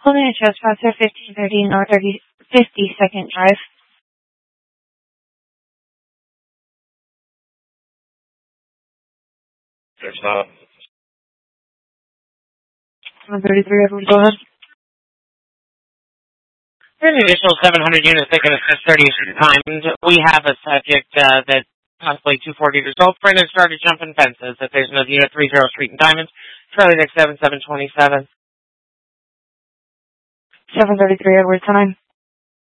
Holding a trespasser, 1530 North 52nd Drive. There's not. 133, Edward, go ahead. There's an additional 700 units that can assist 30 times. We have a subject that possibly 240 years old. Friend has started jumping fences. If there's another unit, 30 Street in Diamonds. Charlie Nick 7727. 733, Edward, time.